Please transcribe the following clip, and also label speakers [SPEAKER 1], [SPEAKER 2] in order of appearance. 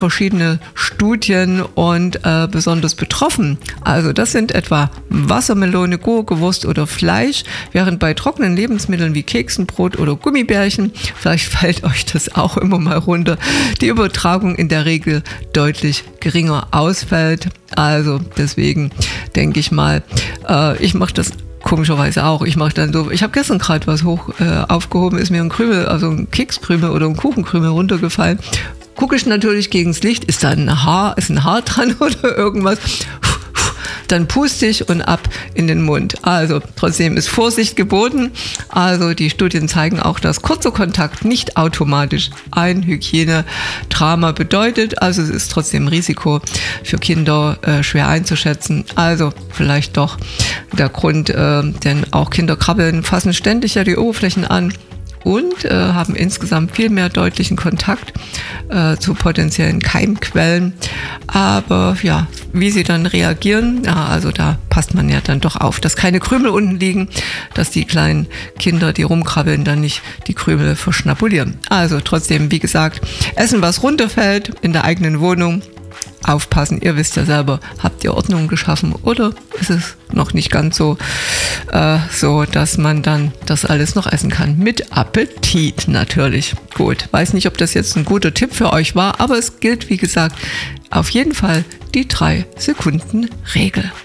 [SPEAKER 1] verschiedene Studien und besonders betroffen. Also das sind etwa Wassermelone, Gurke, Wurst oder Fleisch, während bei trockenen Lebensmitteln wie Keksen, Brot oder Gummibärchen, vielleicht fällt euch das auch immer mal runter, die Übertragung in der Regel deutlich geringer ausfällt. Also deswegen denke ich mal, ich mache das komischerweise auch. Ich mache dann so, ich habe gestern gerade was aufgehoben, ist mir ein Krümel, also ein Kekskrümel oder ein Kuchenkrümel runtergefallen. Gucke ich natürlich gegens Licht, ist da ein Haar dran oder irgendwas? Dann puste ich und ab in den Mund. Also trotzdem ist Vorsicht geboten. Also die Studien zeigen auch, dass kurzer Kontakt nicht automatisch ein Hygienedrama bedeutet. Also es ist trotzdem ein Risiko für Kinder schwer einzuschätzen. Also vielleicht doch der Grund, denn auch Kinder krabbeln, fassen ständig ja die Oberflächen an und haben insgesamt viel mehr deutlichen Kontakt zu potenziellen Keimquellen. Aber ja, wie sie dann reagieren, ja, also da passt man ja dann doch auf, dass keine Krümel unten liegen, dass die kleinen Kinder, die rumkrabbeln, dann nicht die Krümel verschnabulieren. Also trotzdem, wie gesagt, essen, was runterfällt in der eigenen Wohnung. Aufpassen, ihr wisst ja selber, habt ihr Ordnung geschaffen oder ist es noch nicht ganz so, dass man dann das alles noch essen kann. Mit Appetit natürlich. Gut, weiß nicht, ob das jetzt ein guter Tipp für euch war, aber es gilt, wie gesagt, auf jeden Fall die 3-Sekunden-Regel.